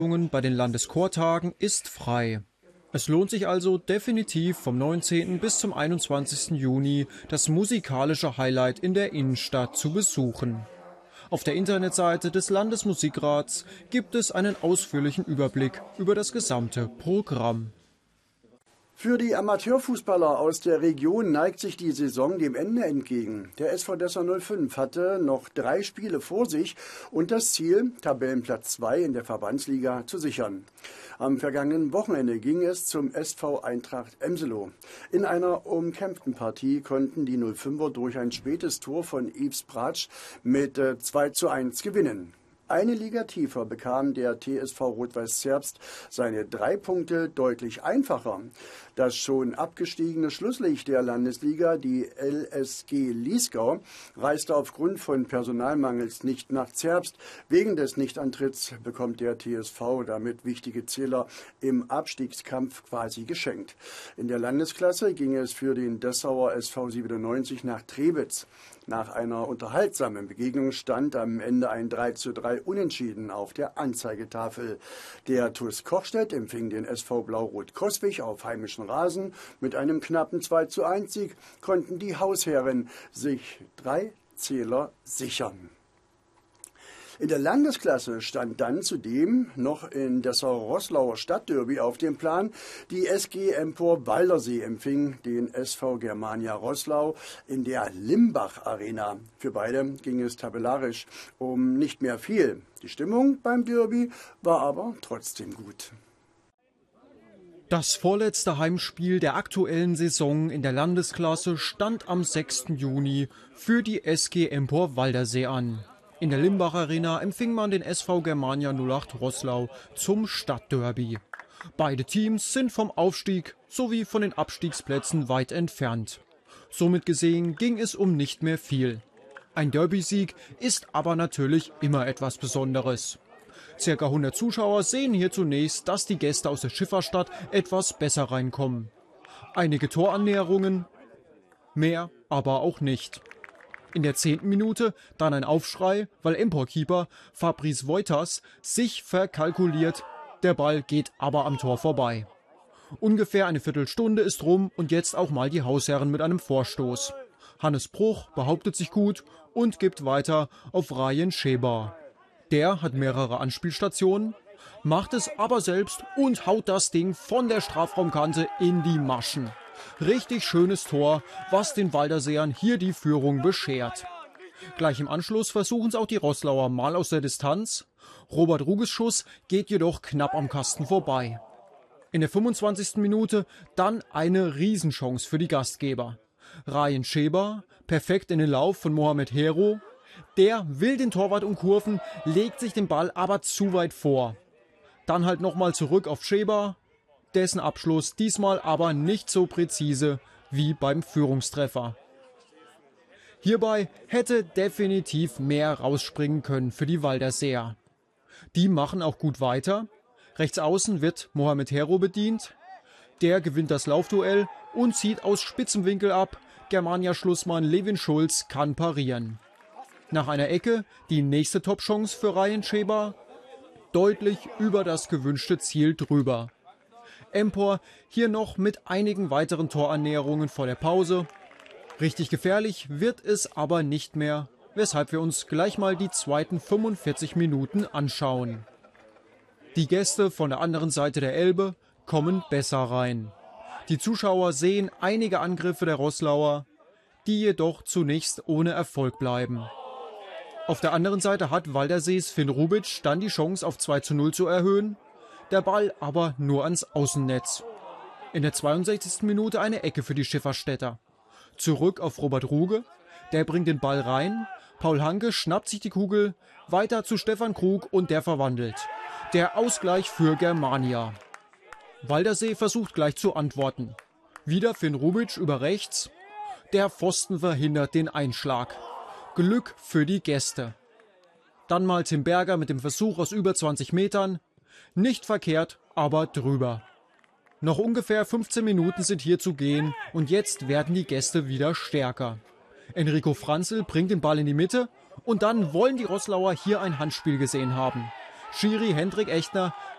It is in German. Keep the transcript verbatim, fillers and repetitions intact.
Bei den Landeschortagen ist frei. Es lohnt sich also definitiv vom neunzehnten bis zum einundzwanzigsten Juni das musikalische Highlight in der Innenstadt zu besuchen. Auf der Internetseite des Landesmusikrats gibt es einen ausführlichen Überblick über das gesamte Programm. Für die Amateurfußballer aus der Region neigt sich die Saison dem Ende entgegen. Der S V Dessau null fünf hatte noch drei Spiele vor sich und das Ziel, Tabellenplatz zwei in der Verbandsliga zu sichern. Am vergangenen Wochenende ging es zum S V Eintracht Emselow. In einer umkämpften Partie konnten die null fünfer durch ein spätes Tor von Yves Bratsch mit zwei zu eins gewinnen. Eine Liga tiefer bekam der T S V Rot-Weiß Zerbst seine drei Punkte deutlich einfacher. Das schon abgestiegene Schlusslicht der Landesliga, die L S G Liesgau, reiste aufgrund von Personalmangels nicht nach Zerbst. Wegen des Nichtantritts bekommt der T S V damit wichtige Zähler im Abstiegskampf quasi geschenkt. In der Landesklasse ging es für den Dessauer S V siebenundneunzig nach Trebitz. Nach einer unterhaltsamen Begegnung stand am Ende ein drei zu drei Unentschieden auf der Anzeigetafel. Der T U S Kochstedt empfing den S V Blau-Rot Coswig auf heimischem Rasen. Mit einem knappen zwei zu eins Sieg konnten die Hausherren sich drei Zähler sichern. In der Landesklasse stand dann zudem noch in Dessau-Roßlauer Stadtderby auf dem Plan. Die S G Empor Waldersee empfing den S V Germania Roßlau in der Limbach Arena. Für beide ging es tabellarisch um nicht mehr viel. Die Stimmung beim Derby war aber trotzdem gut. Das vorletzte Heimspiel der aktuellen Saison in der Landesklasse stand am sechsten Juni für die S G Empor Waldersee an. In der Limbach Arena empfing man den S V Germania null acht Roßlau zum Stadtderby. Beide Teams sind vom Aufstieg sowie von den Abstiegsplätzen weit entfernt. Somit gesehen ging es um nicht mehr viel. Ein Derby-Sieg ist aber natürlich immer etwas Besonderes. Circa hundert Zuschauer sehen hier zunächst, dass die Gäste aus der Schifferstadt etwas besser reinkommen. Einige Torannäherungen, mehr aber auch nicht. In der zehnten Minute dann ein Aufschrei, weil Empor-Keeper Fabrice Woiters sich verkalkuliert. Der Ball geht aber am Tor vorbei. Ungefähr eine Viertelstunde ist rum und jetzt auch mal die Hausherren mit einem Vorstoß. Hannes Bruch behauptet sich gut und gibt weiter auf Ryan Scheber. Der hat mehrere Anspielstationen, macht es aber selbst und haut das Ding von der Strafraumkante in die Maschen. Richtig schönes Tor, was den Walderseern hier die Führung beschert. Gleich im Anschluss versuchen es auch die Roßlauer mal aus der Distanz. Robert Ruges Schuss geht jedoch knapp am Kasten vorbei. In der fünfundzwanzigsten Minute dann eine Riesenchance für die Gastgeber. Ryan Scheber, perfekt in den Lauf von Mohamed Hero. Der will den Torwart umkurven, legt sich den Ball aber zu weit vor. Dann halt nochmal zurück auf Scheber. Dessen Abschluss diesmal aber nicht so präzise wie beim Führungstreffer. Hierbei hätte definitiv mehr rausspringen können für die Walderseer. Die machen auch gut weiter. Rechts außen wird Mohamed Hero bedient. Der gewinnt das Laufduell und zieht aus spitzem Winkel ab. Germania-Schlussmann Levin Schulz kann parieren. Nach einer Ecke die nächste Topchance für Ryan Scheber. Deutlich über das gewünschte Ziel drüber. Empor hier noch mit einigen weiteren Torannäherungen vor der Pause. Richtig gefährlich wird es aber nicht mehr, weshalb wir uns gleich mal die zweiten fünfundvierzig Minuten anschauen. Die Gäste von der anderen Seite der Elbe kommen besser rein. Die Zuschauer sehen einige Angriffe der Roßlauer, die jedoch zunächst ohne Erfolg bleiben. Auf der anderen Seite hat Waldersees Finn Rubic dann die Chance auf zwei zu null zu erhöhen. Der Ball aber nur ans Außennetz. In der zweiundsechzigsten Minute eine Ecke für die Schifferstädter. Zurück auf Robert Ruge, der bringt den Ball rein. Paul Hanke schnappt sich die Kugel, weiter zu Stefan Krug und der verwandelt. Der Ausgleich für Germania. Waldersee versucht gleich zu antworten. Wieder Finn Rubic über rechts. Der Pfosten verhindert den Einschlag. Glück für die Gäste. Dann mal Tim Berger mit dem Versuch aus über zwanzig Metern. Nicht verkehrt, aber drüber. Noch ungefähr fünfzehn Minuten sind hier zu gehen und jetzt werden die Gäste wieder stärker. Enrico Franzl bringt den Ball in die Mitte und dann wollen die Roßlauer hier ein Handspiel gesehen haben. Schiri Hendrik Echtner